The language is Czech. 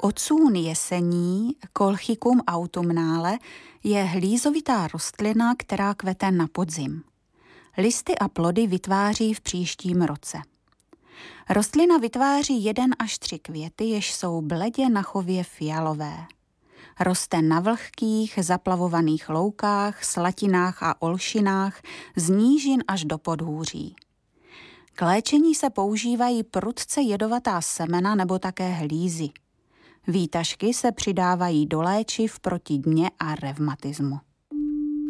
Ocún jesení, Colchicum autumnale, je hlízovitá rostlina, která kvete na podzim. Listy a plody vytváří v příštím roce. Rostlina vytváří 1 až 3 květy, jež jsou bledě na chově fialové. Roste na vlhkých, zaplavovaných loukách, slatinách a olšinách, z nížin až do podhůří. K léčení se používají prudce jedovatá semena nebo také hlízy. Výtažky se přidávají do léčiv proti dně a revmatismu.